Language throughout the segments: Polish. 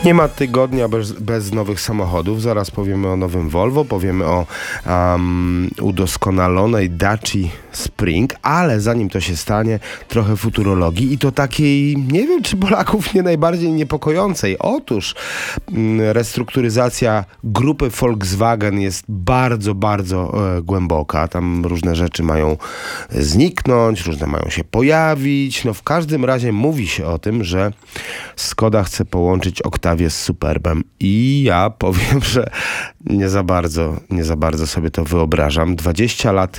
Nie ma tygodnia bez nowych samochodów. Zaraz powiemy o nowym Volvo, powiemy o udoskonalonej Daci Spring, ale zanim to się stanie, trochę futurologii i to takiej, nie wiem czy Polaków nie najbardziej niepokojącej. Otóż restrukturyzacja grupy Volkswagen jest bardzo, bardzo głęboka. Tam różne rzeczy mają zniknąć, różne mają się pojawić. No w każdym razie mówi się o tym, że Skoda chce połączyć Octavię z Superbem i ja powiem, że nie za bardzo sobie to wyobrażam. 20 lat,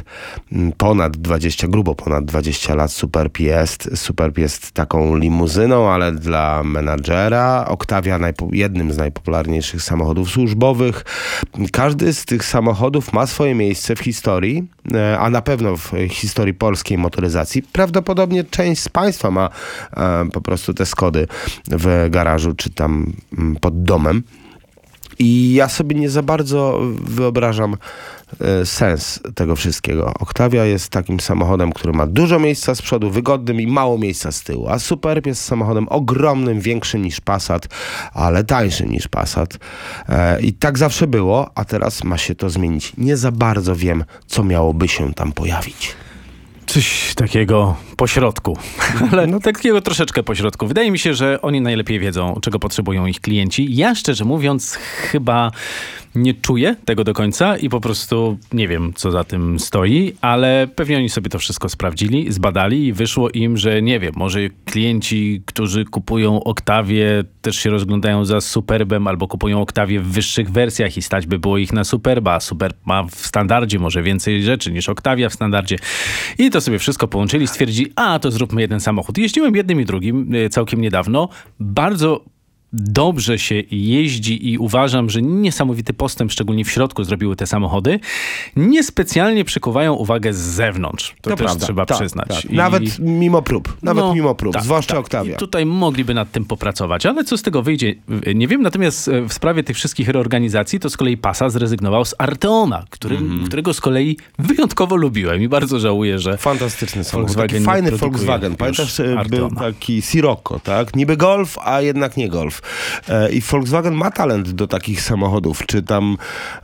grubo ponad 20 lat Superb jest. Superb jest taką limuzyną, ale dla menadżera. Octavia jednym z najpopularniejszych samochodów służbowych. Każdy z tych samochodów ma swoje miejsce w historii, a na pewno w historii polskiej motoryzacji. Prawdopodobnie część z Państwa ma po prostu te Skody w garażu czy tam pod domem. I ja sobie nie za bardzo wyobrażam sens tego wszystkiego. Octavia jest takim samochodem, który ma dużo miejsca z przodu, wygodnym i mało miejsca z tyłu. A Superb jest samochodem ogromnym, większym niż Passat, ale tańszym niż Passat. I tak zawsze było, a teraz ma się to zmienić. Nie za bardzo wiem, co miałoby się tam pojawić. Coś takiego pośrodku, ale takiego troszeczkę pośrodku. Wydaje mi się, że oni najlepiej wiedzą, czego potrzebują ich klienci. Ja szczerze mówiąc chyba nie czuję tego do końca i po prostu nie wiem, co za tym stoi, ale pewnie oni sobie to wszystko sprawdzili, zbadali i wyszło im, że nie wiem, może klienci, którzy kupują Octavię, też się rozglądają za Superbem albo kupują Octavię w wyższych wersjach i stać by było ich na Superba, a Superb ma w standardzie może więcej rzeczy niż Octavia w standardzie. I to sobie wszystko połączyli, stwierdzili, to zróbmy jeden samochód. Jeździłem jednym i drugim całkiem niedawno. Bardzo dobrze się jeździ i uważam, że niesamowity postęp, szczególnie w środku, zrobiły te samochody. Niespecjalnie przykuwają uwagę z zewnątrz. To też prawda, trzeba przyznać. Tak. Nawet mimo prób, zwłaszcza Octavia. I tutaj mogliby nad tym popracować, ale co z tego wyjdzie, nie wiem. Natomiast w sprawie tych wszystkich reorganizacji to z kolei Passat zrezygnował z Arteona, którego z kolei wyjątkowo lubiłem i bardzo żałuję, że fantastyczny samochód, taki fajny Volkswagen. Pamiętasz, był taki Sirocco, tak? Niby Golf, a jednak nie Golf. I Volkswagen ma talent do takich samochodów, czy tam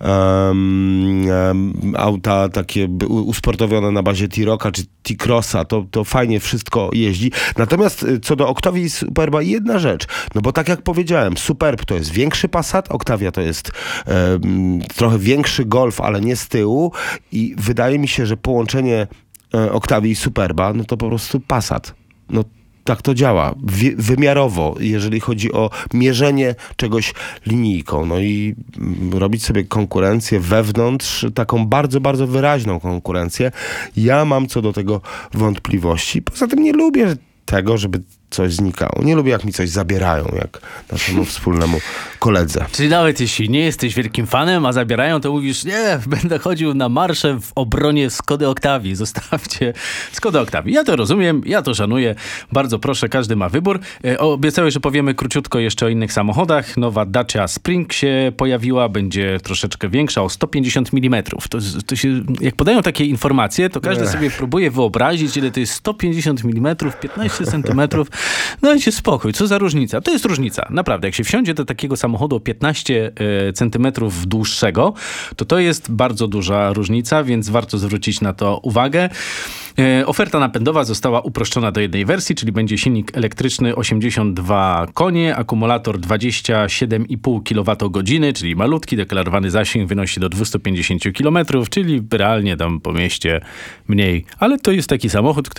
auta takie usportowione na bazie T-Rocka, czy T-Crossa, to fajnie wszystko jeździ. Natomiast co do Octavii i Superba, jedna rzecz, bo tak jak powiedziałem, Superb to jest większy Passat, Octavia to jest trochę większy Golf, ale nie z tyłu i wydaje mi się, że połączenie Octavii i Superba, to po prostu Passat. Tak to działa, wymiarowo, jeżeli chodzi o mierzenie czegoś linijką. I robić sobie konkurencję wewnątrz, taką bardzo, bardzo wyraźną konkurencję. Ja mam co do tego wątpliwości. Poza tym nie lubię tego, żeby coś znikało. Nie lubię, jak mi coś zabierają, jak naszemu wspólnemu koledze. Czyli nawet jeśli nie jesteś wielkim fanem, a zabierają, to mówisz, nie, będę chodził na marsze w obronie Skody Octavii. Zostawcie Skodę Octavii. Ja to rozumiem, ja to szanuję. Bardzo proszę, każdy ma wybór. Obiecałeś, że powiemy króciutko jeszcze o innych samochodach. Nowa Dacia Spring się pojawiła, będzie troszeczkę większa, o 150 mm. To się, jak podają takie informacje, to każdy sobie próbuje wyobrazić, ile to jest 150 mm, 15 cm. Dajcie spokój, co za różnica? To jest różnica, naprawdę. Jak się wsiądzie do takiego samochodu 15 centymetrów dłuższego, to jest bardzo duża różnica, więc warto zwrócić na to uwagę. Oferta napędowa została uproszczona do jednej wersji, czyli będzie silnik elektryczny 82 konie, akumulator 27,5 kWh, czyli malutki, deklarowany zasięg wynosi do 250 km, czyli realnie tam po mieście mniej. Ale to jest taki samochód, który